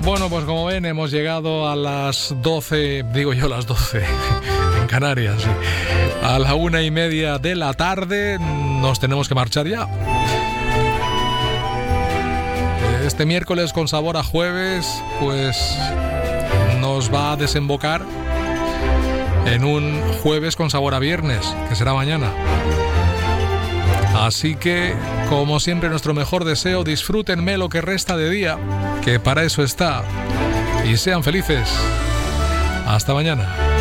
Bueno, pues como ven, hemos llegado a las 12, digo yo las 12, en Canarias, sí. A la 1:30 de la tarde, nos tenemos que marchar ya. Este miércoles con sabor a jueves, pues nos va a desembocar en un jueves con sabor a viernes, que será mañana. Así que, como siempre, nuestro mejor deseo, disfrútenme lo que resta de día, que para eso está, y sean felices. Hasta mañana.